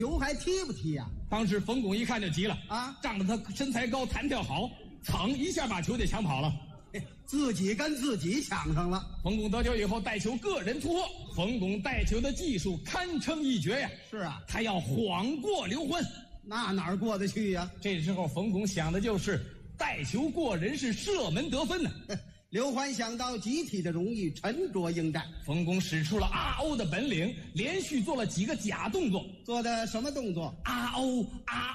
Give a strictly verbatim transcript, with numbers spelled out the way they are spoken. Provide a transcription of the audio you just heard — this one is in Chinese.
球还踢不踢呀、啊？ 当时冯巩一看就急了啊， 仗着他身材高，弹跳好，噌一下把球给抢跑了， 自己跟自己抢上了。 冯巩得球以后带球个人突破，冯巩带球的技术堪称一绝呀！ 是啊， 他要晃过刘欢， 那哪儿过得去呀、啊？ 这时候冯巩想的就是带球过人是射门得分呢。 刘欢想到集体的荣誉，沉着应战。 冯巩使出了啊欧的本领，连续做了几个假动作。 做的什么动作？ 啊欧啊